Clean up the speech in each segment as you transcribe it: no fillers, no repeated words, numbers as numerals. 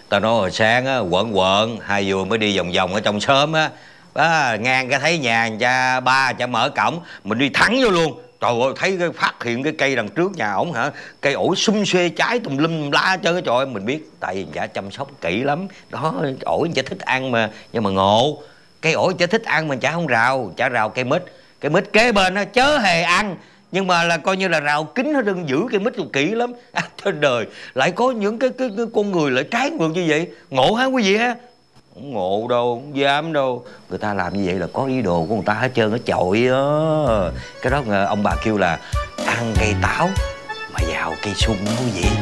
Tao nói hồi sáng á, quợn quợn hai vừa mới đi vòng vòng ở trong xóm á, ngang cái thấy nhà người cha ba cha mở cổng, mình đi thẳng vô luôn. Trời ơi, thấy cái phát hiện cái cây đằng trước nhà ổng hả, cây ổi sum xuê trái tùm lum lá hết trơn. Trời ơi, mình biết tại vì người cha chăm sóc kỹ lắm đó. Ổi người cha thích ăn mà, nhưng mà ngộ cây ổi người cha thích ăn mà cha không rào, cha rào cây mít kế bên nó chớ hề ăn, nhưng mà là coi như là rào kính nó đừng giữ cây mít kỹ lắm. Trên đời lại có những cái con người lại trái ngược như vậy, ngộ hả quý vị ha? Không ngộ đâu, không dám đâu. Người ta làm như vậy là có ý đồ của người ta hết trơn á chọi á. Cái đó ông bà kêu là ăn cây táo mà vào cây sung đó quý vị.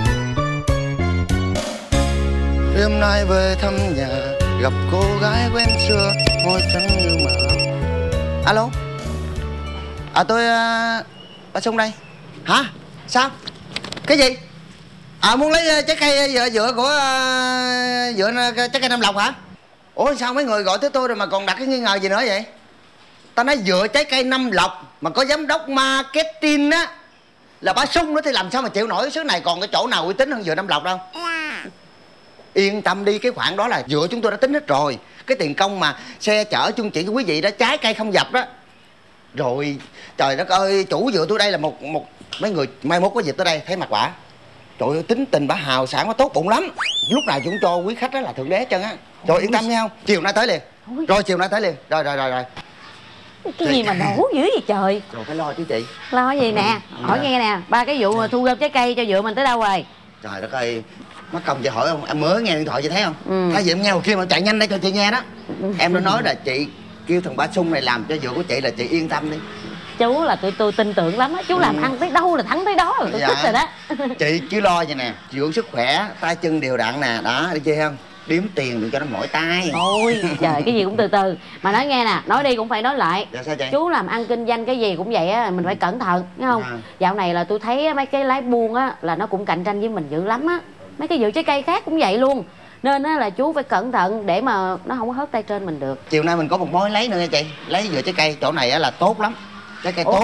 Đêm nay về thăm nhà, gặp cô gái quen xưa, môi trắng như mỡ. Alo. Tôi bà Sung đây. Hả? Sao? Cái gì? Muốn lấy trái cây dựa của dựa trái cây Nam Lộc hả? Ủa sao mấy người gọi tới tôi rồi mà còn đặt cái nghi ngờ gì nữa vậy? Tao nói dựa trái cây Nam Lộc mà có giám đốc marketing á là bà Sung nữa thì làm sao mà chịu nổi. Xứ này còn cái chỗ nào uy tín hơn dựa Nam Lộc đâu. Yên tâm đi, cái khoản đó là dựa chúng tôi đã tính hết rồi. Cái tiền công mà xe chở chung chỉ cho quý vị đó, trái cây không dập đó. Rồi trời đất ơi, chủ dựa tôi đây là một mấy người mai mốt có dịp tới đây thấy mặt bả, trời ơi tính tình bả hào sảng, bả tốt bụng lắm, lúc nào cũng cho quý khách đó là thượng đế hết trơn á. Rồi yên tâm nha, không chiều nay tới liền. Rồi chiều nay tới liền. Rồi cái gì mà nổ dữ vậy trời. Rồi phải lo chứ chị. Lo gì nè, hỏi nghe nè, ba cái vụ mà thu gom trái cây cho dựa mình tới đâu rồi? Trời đất ơi, mất công chị hỏi không, em mới nghe điện thoại chị thấy không? Thay vì em nghe hồi kia mà chạy nhanh đây cho chị nghe đó. Em đã nói là chị kêu thằng ba Sung này làm cho vợ của chị là chị yên tâm đi. Chú là tụi tôi tin tưởng lắm á, chú làm ăn tới đâu là thắng tới đó rồi, tôi thích rồi đó. Chị cứ lo vậy nè, dưỡng sức khỏe, tay chân đều đặn nè, đó đi chơi không? Đếm tiền đừng cho nó mỏi tay. Ôi trời, cái gì cũng từ từ. Mà nói nghe nè, nói đi cũng phải nói lại. Dạ sao chị? Chú làm ăn kinh doanh cái gì cũng vậy á, mình phải cẩn thận, nghe không? Dạo này là tôi thấy mấy cái lái buôn á là nó cũng cạnh tranh với mình dữ lắm á. Mấy cái vụ trái cây khác cũng vậy luôn. Nên á là chú phải cẩn thận để mà nó không có hớt tay trên mình được. Chiều nay mình có một mối lấy nữa nha chị. Lấy vừa trái cây, chỗ này á là tốt lắm. Trái cây tốt